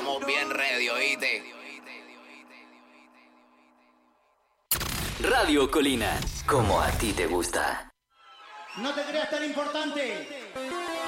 estamos bien ready, ¿oíste? Radio Colina, como a ti te gusta. No te creas tan importante.